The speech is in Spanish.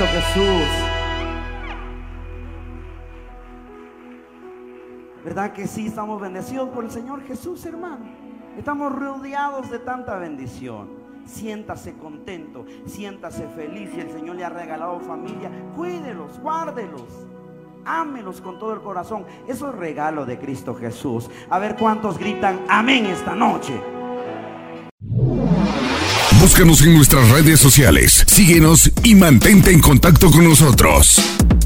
Cristo Jesús. ¿Verdad que sí estamos bendecidos por el Señor Jesús, hermano? Estamos rodeados de tanta bendición. Siéntase contento, siéntase feliz. Si el Señor le ha regalado familia, cuídelos, guárdelos, ámelos con todo el corazón. Eso es regalo de Cristo Jesús. A ver cuántos gritan amén esta noche. Búscanos en nuestras redes sociales, síguenos y mantente en contacto con nosotros.